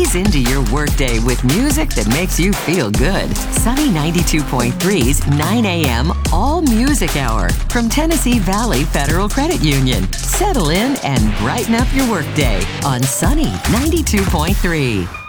Ease into your workday with music that makes you feel good. Sunny 92.3's 9 a.m. All Music Hour from Tennessee Valley Federal Credit Union. Settle in and brighten up your workday on Sunny 92.3.